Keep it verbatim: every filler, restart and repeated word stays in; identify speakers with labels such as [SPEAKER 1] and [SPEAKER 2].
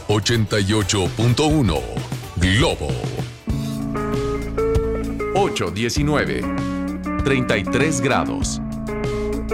[SPEAKER 1] ochenta y ocho punto uno Globo.
[SPEAKER 2] ocho diecinueve, treinta y tres grados.